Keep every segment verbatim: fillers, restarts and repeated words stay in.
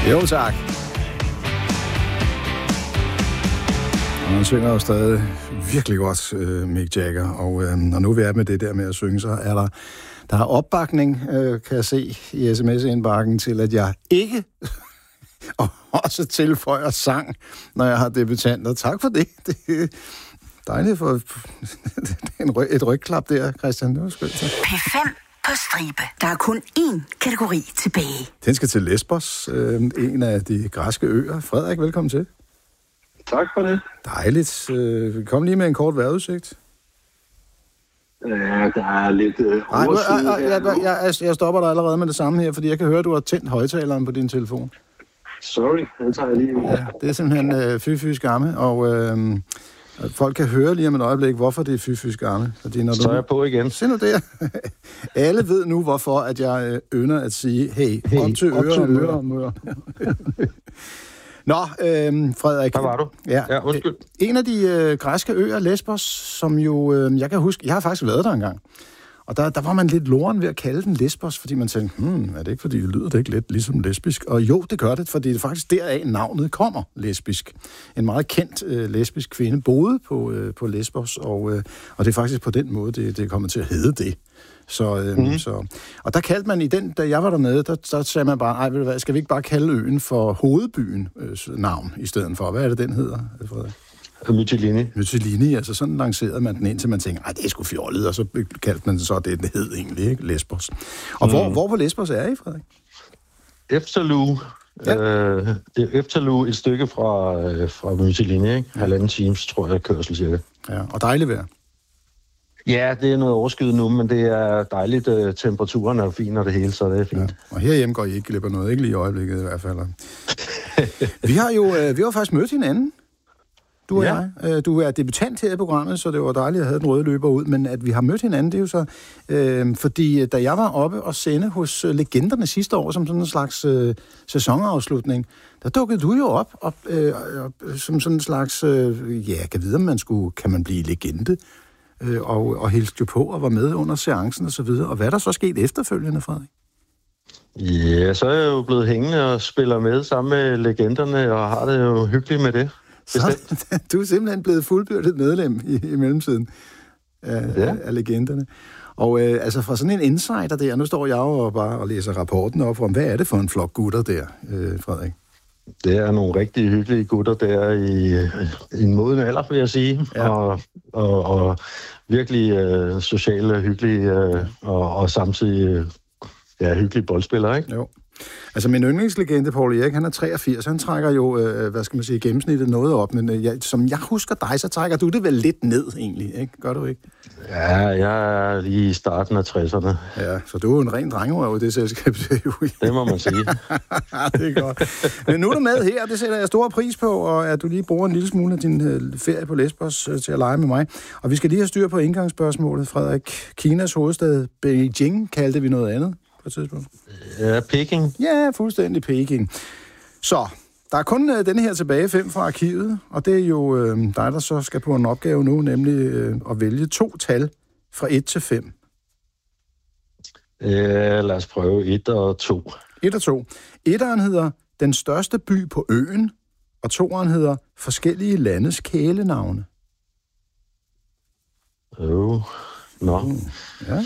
Jo, tak. Og han synger jo stadig virkelig godt, øh, Mick Jagger. Og øh, når nu vi er med det der med at synge, så er der, der er opbakning, øh, kan jeg se i sms-indbakken, til at jeg ikke og også tilføjer sang, når jeg har debutanter. Tak for det. Det er dejligt for et rygklap der, Christian. Det var skønt. P fem på stribe. Der er kun én kategori tilbage. Den skal til Lesbos, øh, en af de græske øer. Frederik, velkommen til. Tak for det. Dejligt. Øh, kom lige med en kort vejrudsigt. Ja, der er lidt øh, Nej, jeg, jeg, jeg, jeg, jeg stopper dig allerede med det samme her, fordi jeg kan høre, at du har tændt højtaleren på din telefon. Sorry, den tager jeg lige ud. Ja, det er simpelthen øh, fy-fy skamme, og øh, folk kan høre lige om et øjeblik, hvorfor det er fy-fy skamme. Fordi når Så er du... jeg på igen. Se nu der. Alle ved nu, hvorfor at jeg øh, ynder at sige, hey, hey op til øre og mør. Nå, øh, Frederik. Der var du. Ja, ja undskyld. En af de øh, græske øer, Lesbos, som jo, øh, jeg kan huske, jeg har faktisk været der engang. Og der, der var man lidt loren ved at kalde den Lesbos, fordi man tænkte, hmm, er det ikke, fordi det lyder det ikke lidt ligesom lesbisk? Og jo, det gør det, fordi det er faktisk deraf navnet kommer, lesbisk. En meget kendt øh, lesbisk kvinde boede på, øh, på Lesbos, og, øh, og det er faktisk på den måde, det, det er kommet til at hedde det. Så, øh, mm. så, og der kaldte man i den, da jeg var dernede, der, der sagde man bare, ej, ved du hvad, skal vi ikke bare kalde øen for hovedbyen øh, navn i stedet for? Hvad er det, den hedder, Frederik? Mytilini. Mytilini, altså sådan lancerede man den ind, til man tænkte, ej, det er sgu fjollet, og så kaldte man så det, den hed egentlig, ikke? Lesbos. Og mm. hvor, hvor på Lesbos er I, Frederik? Efterloo. Ja. Øh, det er Efterloo et stykke fra, øh, fra Mytilini, ikke? Ja. Halvanden times, tror jeg, kørsel cirka. Ja, og dejligt vejr. Ja, det er noget overskyet nu, men det er dejligt. Øh, temperaturen er fin og det hele, så det er fint. Ja. Og herhjemme går I ikke glip af noget, ikke lige i øjeblikket i hvert fald. vi har jo øh, vi har faktisk mødt hinanden. Du og ja. jeg. Du er debutant her i programmet, så det var dejligt at have den røde løber ud, men at vi har mødt hinanden, det er jo så, øh, fordi da jeg var oppe og sende hos øh, Legenderne sidste år, som sådan en slags øh, sæsonafslutning, der dukkede du jo op, op øh, øh, som sådan en slags, øh, ja, kan vide, om man skulle, kan man blive legende, øh, og, og hilste jo på og var med under seancen og så videre. Og hvad er der så sket efterfølgende, Frederik? Ja, så er jeg jo blevet hængende og spiller med sammen med Legenderne, og har det jo hyggeligt med det. Så, du er simpelthen blevet fuldbyrdet medlem i, i mellemtiden af, ja. af Legenderne. Og øh, altså fra sådan en insider der, nu står jeg jo og bare og læser rapporten op om, hvad er det for en flok gutter der, øh, Frederik? Det er nogle rigtig hyggelige gutter der i, i en moden alder, vil jeg sige. Ja. Og, og, og virkelig øh, sociale, hyggelige øh, og, og samtidig ja, hyggelige boldspillere, ikke? Jo. Altså min yndlingslegende, Paul Erik, han er treogfirs, han trækker jo, øh, hvad skal man sige, gennemsnittet noget op, men øh, jeg, som jeg husker dig, så trækker du det vel lidt ned egentlig, ikke? Gør du ikke? Ja, jeg er lige i starten af tresserne. Ja, så du er jo en ren drengerøv i det selskab. Det må man sige. Det er godt. Men nu er du med her, det sætter jeg stor pris på, og at du lige bruger en lille smule af din øh, ferie på Lesbos øh, til at lege med mig. Og vi skal lige have styr på indgangsspørgsmålet, Frederik. Kinas hovedstad Beijing kaldte vi noget andet. Ja, Peking. Ja, fuldstændig Peking. Så, der er kun øh, denne her tilbage fem fra arkivet, og det er jo øh, dig, der så skal på en opgave nu, nemlig øh, at vælge to tal fra et til fem. Ja, lad os prøve et og to. et og to. Etteren hedder den største by på øen, og toeren hedder forskellige landes kælenavne. Åh, oh, nå. Uh, ja.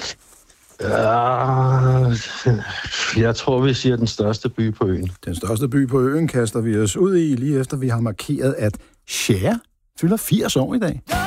Ja, jeg tror, vi siger den største by på øen. Den største by på øen kaster vi os ud i, lige efter vi har markeret, at Cher fylder firs år i dag.